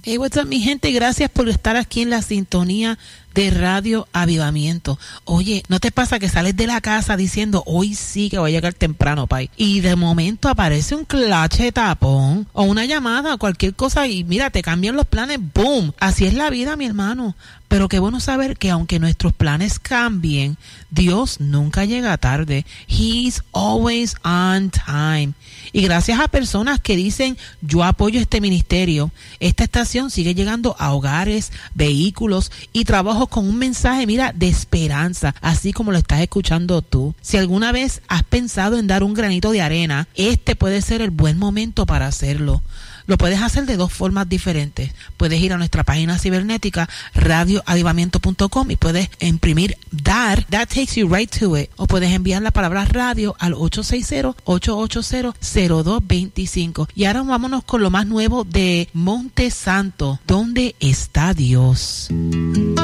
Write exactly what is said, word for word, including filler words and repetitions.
Hey, what's up, mi gente? Gracias por estar aquí en la sintonía de Radio Avivamiento. Oye, ¿no te pasa que sales de la casa diciendo, hoy sí que voy a llegar temprano, pay? Y de momento aparece un clache de tapón o una llamada o cualquier cosa y mira, te cambian los planes, ¡boom! Así es la vida, mi hermano. Pero qué bueno saber que aunque nuestros planes cambien, Dios nunca llega tarde. He's always on time. Y gracias a personas que dicen, yo apoyo este ministerio, esta estación sigue llegando a hogares, vehículos y trabajos con un mensaje, mira, de esperanza, así como lo estás escuchando tú. Si alguna vez has pensado en dar un granito de arena, este puede ser el buen momento para hacerlo. Lo puedes hacer de dos formas diferentes. Puedes ir a nuestra página cibernética radio avivamiento punto com y puedes imprimir dar, that takes you right to it. O puedes enviar la palabra radio al ocho seis cero, ocho ocho cero, cero dos dos cinco. Y ahora vámonos con lo más nuevo de Monte Santo. ¿Dónde está Dios?